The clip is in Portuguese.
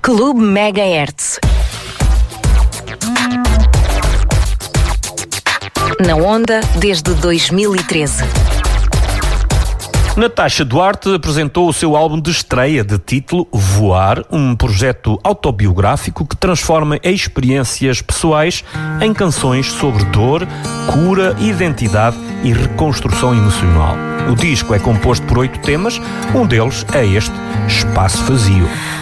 Clube Megahertz. Na onda desde 2013. Natasha Duarte apresentou o seu álbum de estreia de título Voar, um projeto autobiográfico que transforma experiências pessoais em canções sobre dor, cura, identidade e reconstrução emocional. O disco é composto por 8 temas, um deles é este, Espaço Vazio.